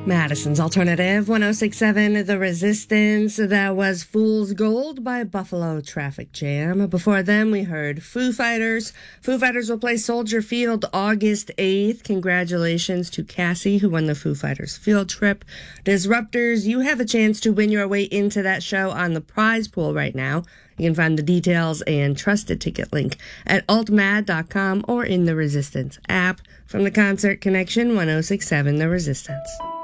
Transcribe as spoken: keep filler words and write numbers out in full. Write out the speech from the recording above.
Madison's Alternative, one oh six point seven The Resistance. That was Fool's Gold by Buffalo Traffic Jam. Before them, we heard Foo Fighters. Foo Fighters will play Soldier Field August eighth. Congratulations to Cassie, who won the Foo Fighters field trip. Disruptors, you have a chance to win your way into that show on the prize pool right now. You can find the details and trusted ticket link at altmad dot com or in the Resistance app. From the Concert Connection, one oh six point seven The Resistance.